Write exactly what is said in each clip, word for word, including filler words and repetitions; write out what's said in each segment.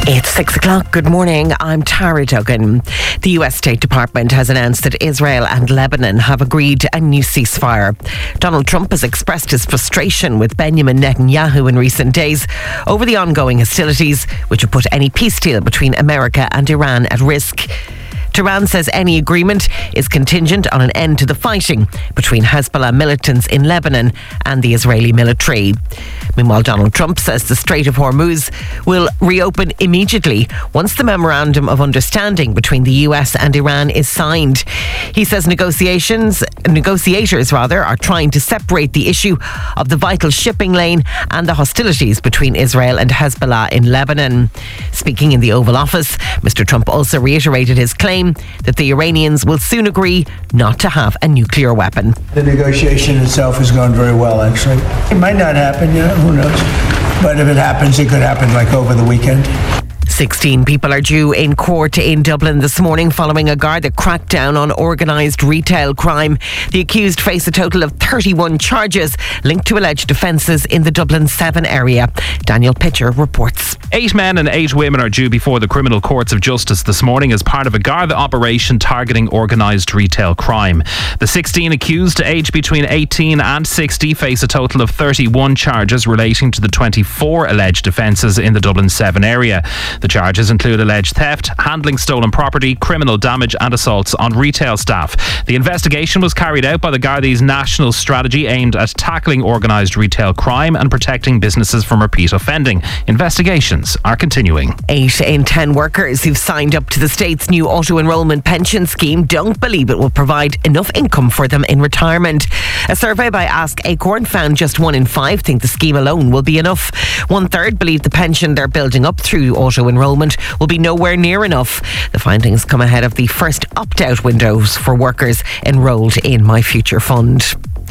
It's six o'clock. Good morning. I'm Tara Duggan. The U S State Department has announced that Israel and Lebanon have agreed a new ceasefire. Donald Trump has expressed his frustration with Benjamin Netanyahu in recent days over the ongoing hostilities, which have put any peace deal between America and Iran at risk. Tehran says any agreement is contingent on an end to the fighting between Hezbollah militants in Lebanon and the Israeli military. Meanwhile, Donald Trump says the Strait of Hormuz will reopen immediately once the Memorandum of Understanding between the U S and Iran is signed. He says negotiations, negotiators rather, are trying to separate the issue of the vital shipping lane and the hostilities between Israel and Hezbollah in Lebanon. Speaking in the Oval Office, Mister Trump also reiterated his claim that the Iranians will soon agree not to have a nuclear weapon. The negotiation itself has gone very well, actually. It might not happen yet, who knows? But if it happens, it could happen like over the weekend. sixteen people are due in court in Dublin this morning following a Garda crackdown on organised retail crime. The accused face a total of thirty-one charges linked to alleged offences in the Dublin seven area. Daniel Pitcher reports. Eight men and eight women are due before the criminal courts of justice this morning as part of a Garda operation targeting organised retail crime. The sixteen accused, aged between eighteen and sixty, face a total of thirty-one charges relating to the twenty-four alleged offences in the Dublin seven area. The charges include alleged theft, handling stolen property, criminal damage and assaults on retail staff. The investigation was carried out by the Gardaí's national strategy aimed at tackling organised retail crime and protecting businesses from repeat offending. Investigations are continuing. Eight in ten workers who've signed up to the state's new auto-enrolment pension scheme don't believe it will provide enough income for them in retirement. A survey by Ask Acorn found just one in five think the scheme alone will be enough. One third believe the pension they're building up through auto-enrolment will be nowhere near enough. The findings come ahead of the first opt-out windows for workers enrolled in My Future Fund.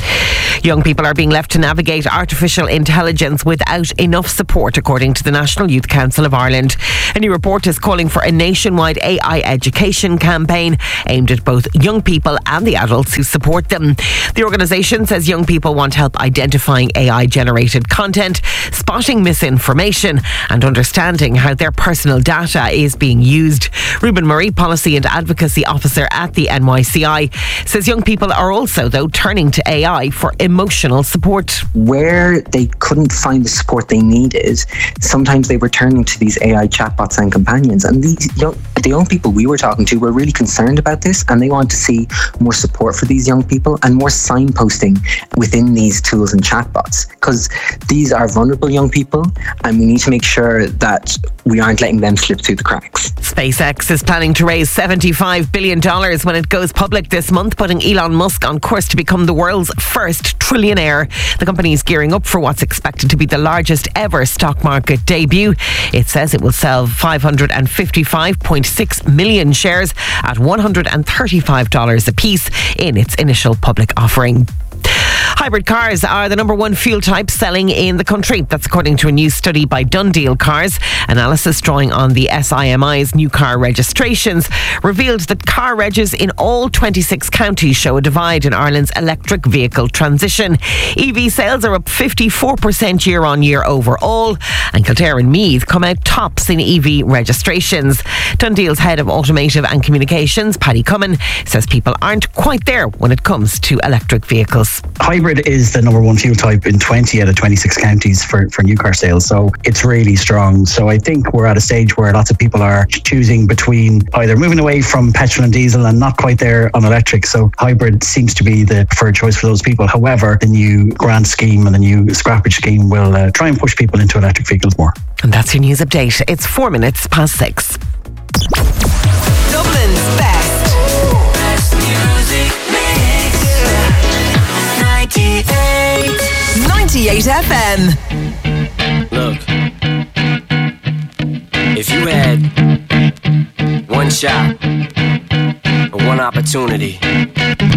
Young people are being left to navigate artificial intelligence without enough support, according to the National Youth Council of Ireland. A new report is calling for a nationwide A I education campaign aimed at both young people and the adults who support them. The organisation says young people want help identifying A I-generated content, spotting misinformation and understanding how their personal data is being used. Ruben Murray, Policy and Advocacy Officer at the N Y C I, says young people are also, though, turning to A I for emotional support. Where they couldn't find the support they needed, sometimes they were turning to these A I chatbots and companions. And these young, the young people we were talking to were really concerned about this, and they want to see more support for these young people and more signposting within these tools and chatbots, because these are vulnerable young people and we need to make sure that we aren't letting them slip through the cracks. SpaceX is planning to raise seventy-five billion dollars when it goes public this month, putting Elon Musk on course to become the world's first trillionaire. The company is gearing up for what's expected to be the largest ever stock market debut. It says it will sell five hundred fifty-five point six million shares at one hundred thirty-five dollars a piece in its initial public offering. Hybrid cars are the number one fuel type selling in the country. That's according to a new study by Dundeel Cars. Analysis drawing on the S I M I's new car registrations revealed that car regs in all twenty-six counties show a divide in Ireland's electric vehicle transition. E V sales are up fifty-four percent year on year overall, and Kildare and Meath come out tops in E V registrations. Dundeel's head of automotive and communications, Paddy Cummin, says people aren't quite there when it comes to electric vehicles. Hybrid is the number one fuel type in twenty out of twenty-six counties for, for new car sales, so it's really strong. So I think we're at a stage where lots of people are choosing between either moving away from petrol and diesel and not quite there on electric, so hybrid seems to be the preferred choice for those people. However, the new grant scheme and the new scrappage scheme will uh, try and push people into electric vehicles more. And that's your news update. It's four minutes past six. Dublin's best. Best music mix. ninety-eight. ninety-eight F M. Look, if you had one shot or one opportunity